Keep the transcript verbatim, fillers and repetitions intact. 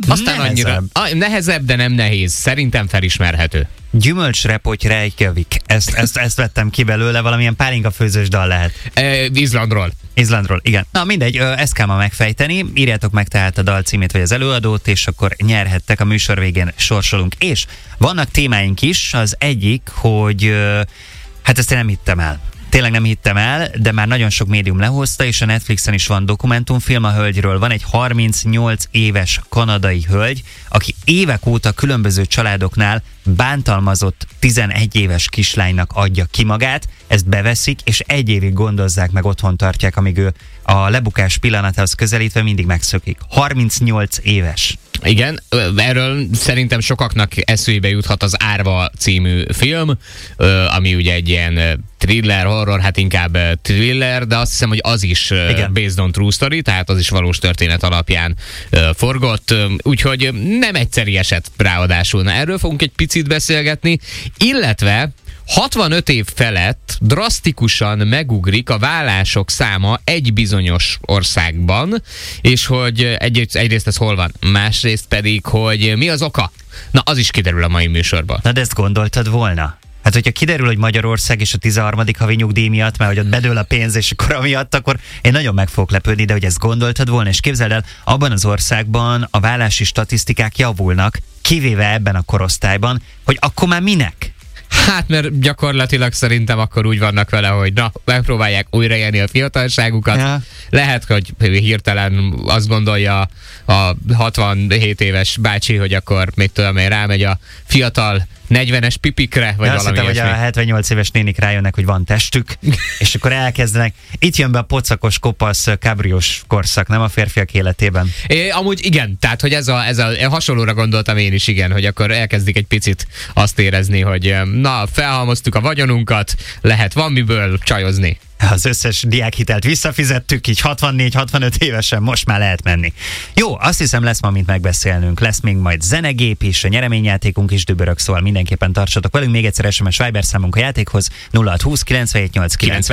Aztán nehezebb. annyira a, nehezebb, de nem nehéz. Szerintem felismerhető. Gyümölcsrepoty Reykjavik. Ezt, ezt, ezt vettem ki belőle, valamilyen pálinkafőzős dal lehet. E, Izlandról. Izlandról, igen. Na mindegy, ezt kell ma megfejteni. Írjátok meg tehát a dal címét vagy az előadót, és akkor nyerhettek, a műsor végén sorsolunk. És vannak témáink is, az egyik, hogy hát ezt én nem hittem el. Tényleg nem hittem el, de már nagyon sok médium lehozta, és a Netflixen is van dokumentumfilm a hölgyről. Van egy harmincnyolc éves kanadai hölgy, aki évek óta különböző családoknál bántalmazott tizenegy éves kislánynak adja ki magát, ezt beveszik, és egy évig gondozzák meg, otthon tartják, amíg ő a lebukás pillanatához közelítve mindig megszökik. harmincnyolc éves. Igen, erről szerintem sokaknak eszébe juthat az Árva című film, ami ugye egy ilyen thriller, horror, hát inkább thriller, de azt hiszem, hogy az is igen. based on true story, tehát az is valós történet alapján forgott, úgyhogy nem egyszeri eset ráadásul. Na, erről fogunk egy picit beszélgetni, illetve hatvanöt év felett drasztikusan megugrik a vállások száma egy bizonyos országban, és hogy egy, egyrészt ez hol van, másrészt pedig, hogy mi az oka. Na, az is kiderül a mai műsorban. Na, de ezt gondoltad volna? Hát, hogyha kiderül, hogy Magyarország és a tizenharmadik havi nyugdíj miatt, mert hogy ott bedől a pénz, és akkor amiatt, akkor én nagyon meg fogok lepődni, de hogy ezt gondoltad volna, és képzeld el, abban az országban a vállási statisztikák javulnak, kivéve ebben a korosztályban, hogy akkor már minek? Hát, mert gyakorlatilag szerintem akkor úgy vannak vele, hogy na, megpróbálják újraélni a fiatalságukat. Ja. Lehet, hogy hirtelen azt gondolja a hatvanhét éves bácsi, hogy akkor mit tudom én, rámegy a fiatal negyvenes pipikre, vagy ja, valami azt hittem, hogy a hetvennyolc éves nénik rájönnek, hogy van testük, és akkor elkezdenek. Itt jön be a pocakos, kopasz, kábriós korszak, nem a férfiak életében. É, amúgy igen, tehát hogy ez a, ez a hasonlóra gondoltam én is, igen, hogy akkor elkezdik egy picit azt érezni, hogy na, felhalmoztuk a vagyonunkat, lehet van miből csajozni. Az összes diákhitelt visszafizettük, így hatvannégy-hatvanöt évesen, most már lehet menni. Jó, azt hiszem lesz ma, mint megbeszélnünk. Lesz még majd zenegép is, a nyereményjátékunk is dübörög, szóval mindenképpen tartsatok velünk. Még egyszer es em es Viber számunk a játékhoz nulla hat húsz kilencvenhét nyolc kilencvenhét.